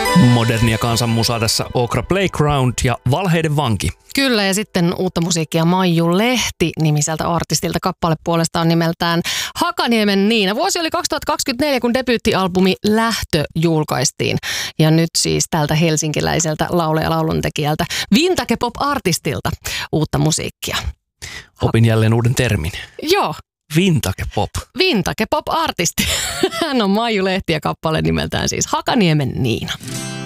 Modernia kansanmusaa tässä Okra Playground ja Valheiden vanki. Kyllä, ja sitten uutta musiikkia Maiju Lehti nimiseltä artistilta. Kappale puolestaan nimeltään Hakaniemen Niina. Vuosi oli 2024, kun debyyttialbumi Lähtö julkaistiin. Ja nyt siis tältä helsinkiläiseltä laulaja lauluntekijältä Vintage Pop-artistilta uutta musiikkia. Opin jälleen uuden termin. Joo. Vintage Pop. Vintage Pop-artisti. Hän on Maiju Lehti ja kappale nimeltään siis Hakaniemen Niina.